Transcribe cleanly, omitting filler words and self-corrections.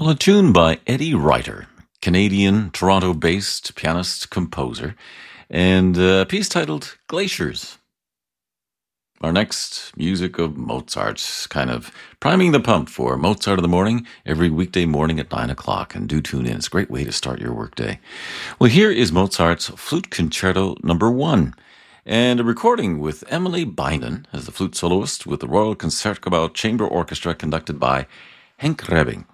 Well, a tune by Eddie Reiter, Canadian, Toronto-based pianist-composer, and a piece titled Glaciers. Our next music of Mozart's, kind of priming the pump for Mozart in the morning, every weekday morning at 9 o'clock, and do tune in. It's a great way to start your workday. Well, here is Mozart's Flute Concerto No. 1, and a recording with Emily Bynon as the flute soloist with the Royal Concertgebouw Chamber Orchestra conducted by Henk Rebbing.